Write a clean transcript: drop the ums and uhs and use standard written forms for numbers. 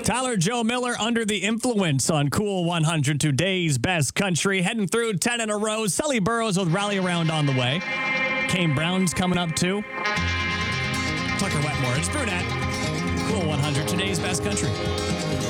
Tyler Joe Miller under the influence on Cool 100, today's best country. Heading through 10 in a row. Sully Burrows with Rally Around on the way. Kane Brown's coming up too. Tucker Wetmore. It's Brunette. Cool 100, today's best country.